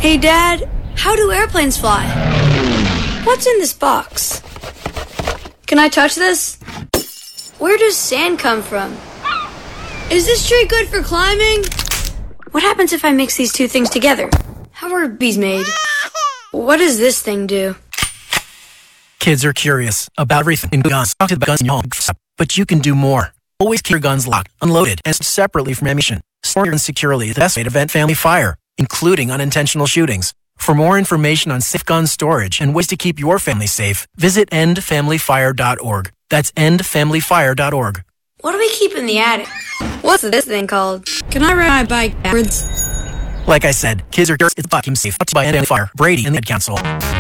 Hey, Dad, how do airplanes fly? What's in this box? Can I touch this? Where does sand come from? Is this tree good for climbing? What happens if I mix these two things together? How are bees made? What does this thing do? Kids are curious about everything in guns. Talk to the guns in your home, but you can do more. Always keep your guns locked, unloaded, and separately from ammunition. Store your guns securely is the best way to prevent family fire, including unintentional shootings. For more information on safe gun storage and ways to keep your family safe, visit endfamilyfire.org. That's endfamilyfire.org. What do we keep in the attic? What's this thing called? Can I ride my bike backwards? Like I said, kids are curious. It's about keeping safe. Brought to you by End Family Fire, Brady, and the Ad Council.